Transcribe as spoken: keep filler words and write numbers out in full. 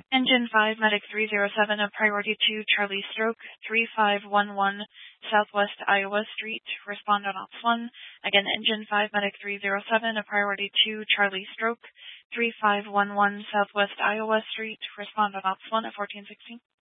Engine five, Medic three zero seven, a priority two, Charlie Stroke, three five one one Southwest Iowa Street, respond on ops one. Again, Engine five, Medic three zero seven, a priority two, Charlie Stroke, three five one one Southwest Iowa Street, respond on ops one at fourteen sixteen.